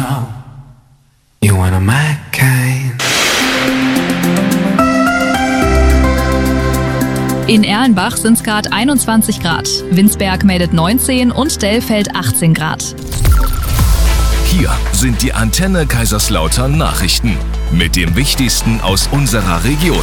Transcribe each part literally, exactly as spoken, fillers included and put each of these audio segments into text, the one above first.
know you wanna my kind. In Erlenbach sind es gerade einundzwanzig Grad, Winsberg meldet neunzehn und Dellfeld achtzehn Grad. Hier sind die Antenne Kaiserslautern Nachrichten mit dem Wichtigsten aus unserer Region.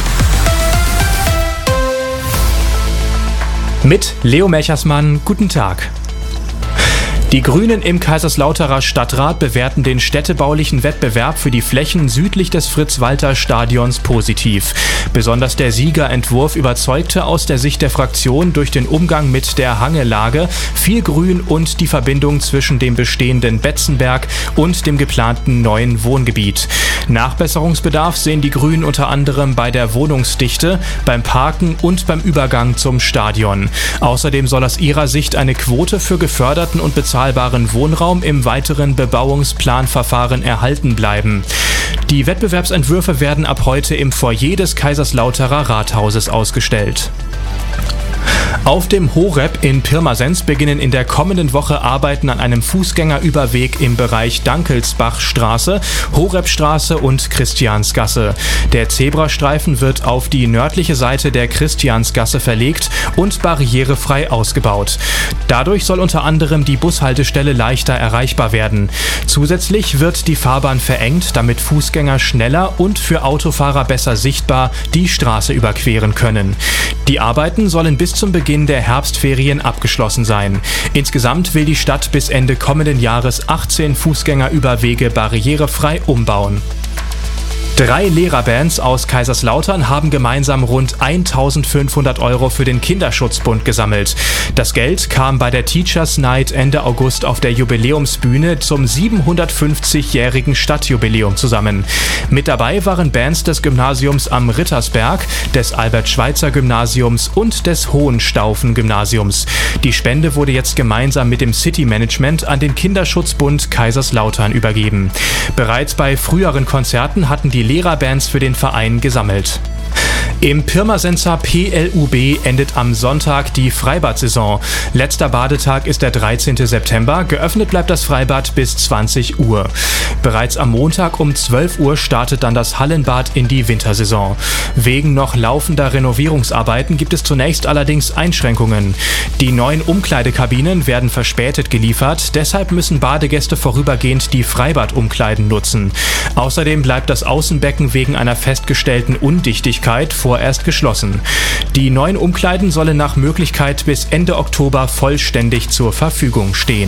Mit Leo Melchersmann, guten Tag. Die Grünen im Kaiserslauterer Stadtrat bewerten den städtebaulichen Wettbewerb für die Flächen südlich des Fritz-Walter-Stadions positiv. Besonders der Siegerentwurf überzeugte aus der Sicht der Fraktion durch den Umgang mit der Hangelage, viel Grün und die Verbindung zwischen dem bestehenden Betzenberg und dem geplanten neuen Wohngebiet. Nachbesserungsbedarf sehen die Grünen unter anderem bei der Wohnungsdichte, beim Parken und beim Übergang zum Stadion. Außerdem soll aus ihrer Sicht eine Quote für geförderten und bezahlbaren Wohnraum im weiteren Bebauungsplanverfahren erhalten bleiben. Die Wettbewerbsentwürfe werden ab heute im Foyer des Kaiserslauterer Rathauses ausgestellt. Auf dem Horeb in Pirmasens beginnen in der kommenden Woche Arbeiten an einem Fußgängerüberweg im Bereich Dankelsbachstraße, Horebstraße und Christiansgasse. Der Zebrastreifen wird auf die nördliche Seite der Christiansgasse verlegt und barrierefrei ausgebaut. Dadurch soll unter anderem die Bushaltestelle leichter erreichbar werden. Zusätzlich wird die Fahrbahn verengt, damit Fußgänger schneller und für Autofahrer besser sichtbar die Straße überqueren können. Die Arbeiten sollen bis zum Beginn der Herbstferien abgeschlossen sein. Insgesamt will die Stadt bis Ende kommenden Jahres achtzehn Fußgängerüberwege barrierefrei umbauen. Drei Lehrerbands aus Kaiserslautern haben gemeinsam rund eintausendfünfhundert Euro für den Kinderschutzbund gesammelt. Das Geld kam bei der Teachers Night Ende August auf der Jubiläumsbühne zum siebenhundertfünfzigjährigen Stadtjubiläum zusammen. Mit dabei waren Bands des Gymnasiums am Rittersberg, des Albert-Schweitzer-Gymnasiums und des Hohenstaufen-Gymnasiums. Die Spende wurde jetzt gemeinsam mit dem City-Management an den Kinderschutzbund Kaiserslautern übergeben. Bereits bei früheren Konzerten hatten die Lehrerbands für den Verein gesammelt. Im Pirmasenser P L U B endet am Sonntag die Freibad-Saison. Letzter Badetag ist der dreizehnten September. Geöffnet bleibt das Freibad bis zwanzig Uhr. Bereits am Montag um zwölf Uhr startet dann das Hallenbad in die Wintersaison. Wegen noch laufender Renovierungsarbeiten gibt es zunächst allerdings Einschränkungen. Die neuen Umkleidekabinen werden verspätet geliefert. Deshalb müssen Badegäste vorübergehend die Freibadumkleiden nutzen. Außerdem bleibt das Außenbecken wegen einer festgestellten Undichtigkeit vorerst geschlossen. Die neuen Umkleiden sollen nach Möglichkeit bis Ende Oktober vollständig zur Verfügung stehen.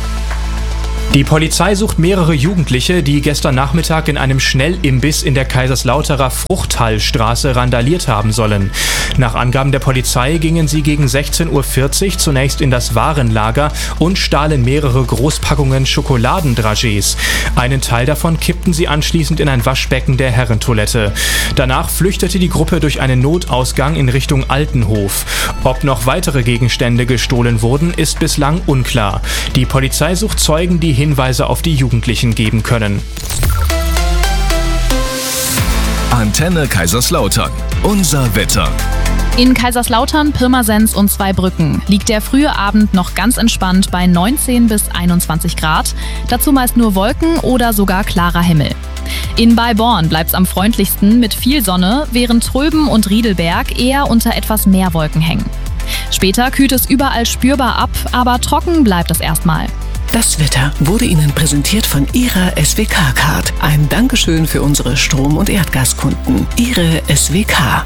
Die Polizei sucht mehrere Jugendliche, die gestern Nachmittag in einem Schnellimbiss in der Kaiserslauterer Fruchthallstraße randaliert haben sollen. Nach Angaben der Polizei gingen sie gegen sechzehn Uhr vierzig zunächst in das Warenlager und stahlen mehrere Großpackungen Schokoladendragees. Einen Teil davon kippten sie anschließend in ein Waschbecken der Herrentoilette. Danach flüchtete die Gruppe durch einen Notausgang in Richtung Altenhof. Ob noch weitere Gegenstände gestohlen wurden, ist bislang unklar. Die Polizei sucht Zeugen, die Hinweise auf die Jugendlichen geben können. Antenne Kaiserslautern. Unser Wetter. In Kaiserslautern, Pirmasens und Zweibrücken liegt der frühe Abend noch ganz entspannt bei neunzehn bis einundzwanzig Grad. Dazu meist nur Wolken oder sogar klarer Himmel. In Beiborn bleibt es am freundlichsten mit viel Sonne, während Tröben und Riedelberg eher unter etwas mehr Wolken hängen. Später kühlt es überall spürbar ab, aber trocken bleibt es erstmal. Das Wetter wurde Ihnen präsentiert von Ihrer S W K-Card. Ein Dankeschön für unsere Strom- und Erdgaskunden. Ihre S W K.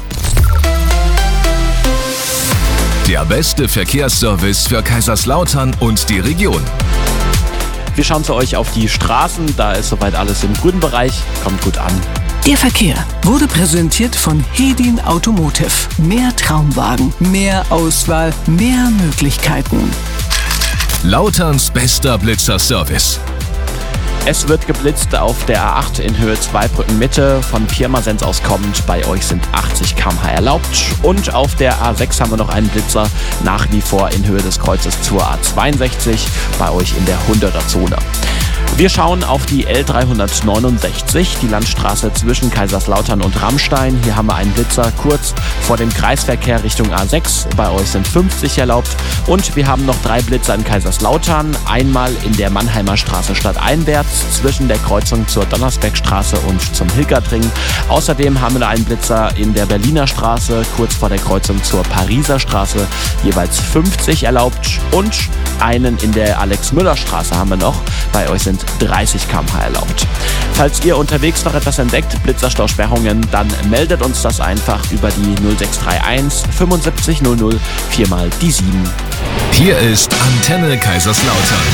Der beste Verkehrsservice für Kaiserslautern und die Region. Wir schauen für euch auf die Straßen. Da ist soweit alles im grünen Bereich. Kommt gut an. Der Verkehr wurde präsentiert von Hedin Automotive. Mehr Traumwagen, mehr Auswahl, mehr Möglichkeiten. Lauterns bester Blitzerservice. Es wird geblitzt auf der A acht in Höhe Zweibrücken Mitte, von Pirmasens aus kommend. Bei euch sind achtzig Kilometer pro Stunde erlaubt. Und auf der A sechs haben wir noch einen Blitzer, nach wie vor in Höhe des Kreuzes zur A zweiundsechzig, bei euch in der hunderter Zone. Wir schauen auf die L dreihundertneunundsechzig, die Landstraße zwischen Kaiserslautern und Rammstein. Hier haben wir einen Blitzer kurz vor dem Kreisverkehr Richtung A sechs. Bei euch sind fünfzig erlaubt. Und wir haben noch drei Blitzer in Kaiserslautern. Einmal in der Mannheimer Straße stadteinwärts zwischen der Kreuzung zur Donnersbergstraße und zum Hilgertring. Außerdem haben wir einen Blitzer in der Berliner Straße kurz vor der Kreuzung zur Pariser Straße. Jeweils fünfzig erlaubt. Und einen in der Alex-Müller-Straße haben wir noch. Bei euch sind dreißig Kilometer pro Stunde erlaubt. Falls ihr unterwegs noch etwas entdeckt, Blitzerstausperrungen, dann meldet uns das einfach über die null sechs drei eins fünfundsiebzig null null viermal die sieben. Hier ist Antenne Kaiserslautern.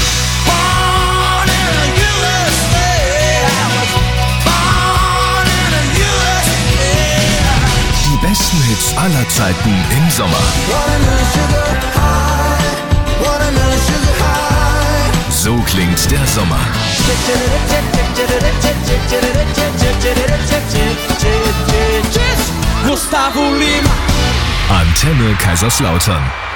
Die besten Hits aller Zeiten im Sommer. So klingt der Sommer. Gustavo Lima. Antenne Kaiserslautern.